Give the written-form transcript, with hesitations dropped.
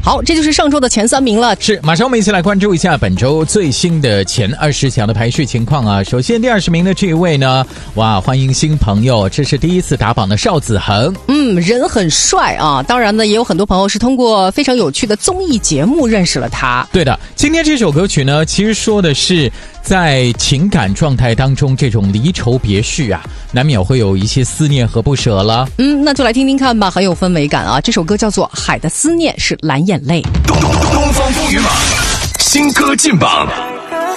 好，这就是上周的前3名了。 是，马上我们一起来关注一下本周最新的前20强的排序情况啊。首先第20名的这一位呢，哇，欢迎新朋友，这是第一次打榜的邵子恒。 人很帅啊。当然呢，也有很多朋友是通过非常有趣的综艺节目认识了他。 对的，今天这首歌曲呢，其实说的是在情感状态当中这种离愁别绪啊，难免会有一些思念和不舍了。 那就来听听看吧，很有氛围感啊。这首歌叫做《海的思念是蓝眼泪》。 东方风雨马新歌进榜。